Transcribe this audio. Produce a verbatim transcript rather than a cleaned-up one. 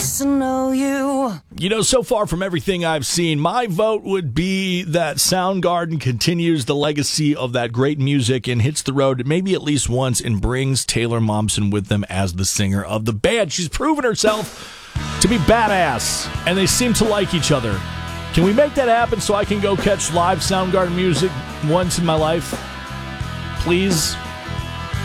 nice to know you. You know, so far from everything I've seen, my vote would be that Soundgarden continues the legacy of that great music and hits the road maybe at least once and brings Taylor Momsen with them as the singer of the band. She's proven herself to be badass, and they seem to like each other. Can we make that happen so I can go catch live Soundgarden music once in my life? Please?